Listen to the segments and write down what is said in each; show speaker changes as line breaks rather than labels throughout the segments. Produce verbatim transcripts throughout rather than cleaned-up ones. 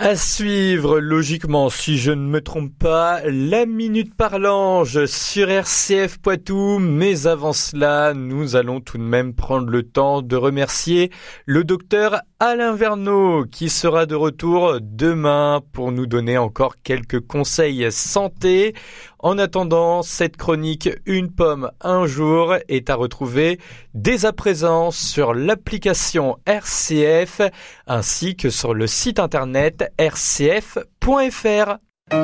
À suivre, logiquement, si je ne me trompe pas, la Minute Parlange sur R C F Poitou. Mais avant cela, nous allons tout de même prendre le temps de remercier le docteur Alain Verneau qui sera de retour demain pour nous donner encore quelques conseils santé. En attendant, cette chronique Une pomme, un jour est à retrouver dès à présent sur l'application R C F ainsi que sur le site internet r c f point f r.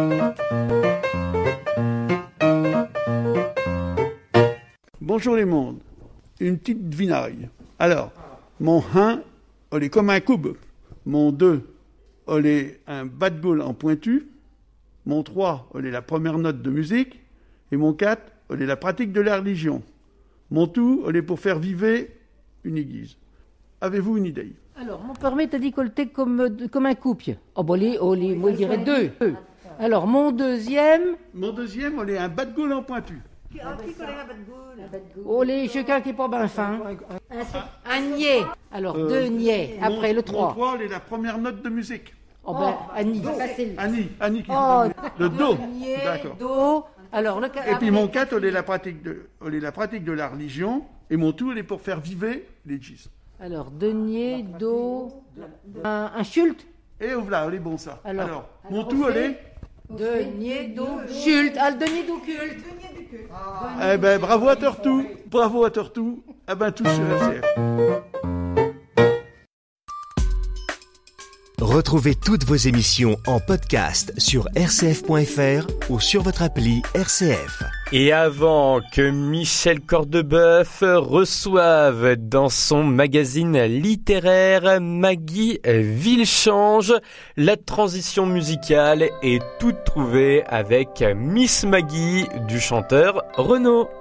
Bonjour les mondes, une petite devinaille. Alors, mon un, elle est comme un cube. Mon deux, elle est un bas de gaule en pointu. Mon trois, elle est la première note de musique. Et mon quatre, elle est la pratique de la religion. Mon tout, elle est pour faire vivre une église. Avez-vous une idée?
Alors, mon permis t'a dit qu'on était comme, comme un couple. Oh, bon, les, oh, les, moi, je dirais deux. Alors, mon deuxième...
Mon deuxième, elle est un bas de gaule en pointu.
Oh, les chacun qui est pas bien fin. Un niais. Alors, euh, deux niais. Après,
mon,
le trois.
Mon trois, elle est la première note de musique.
Oh, ben, Annie.
Annie, Annie qui
oh,
le do.
Niais,
d'accord.
Do. Alors, le,
et après, puis mon quatre, elle est la pratique de, elle est la pratique de la religion. Et mon tout, elle est pour faire vivre l'église.
Alors, denier, do, un, un chulte.
Et voilà, elle est bon ça.
Alors,
alors mon tout, elle est
denier, do, chulte. Ah, le denier, do, culte.
Eh ben, bravo à Tortou. Bravo à Tortou. Eh ben, tous sur R C F.
Retrouvez toutes vos émissions en podcast sur r c f point f r ou sur votre appli R C F.
Et avant que Michel Cordebeuf reçoive dans son magazine littéraire Maggie Villechange, la transition musicale est toute trouvée avec Miss Maggie du chanteur Renaud.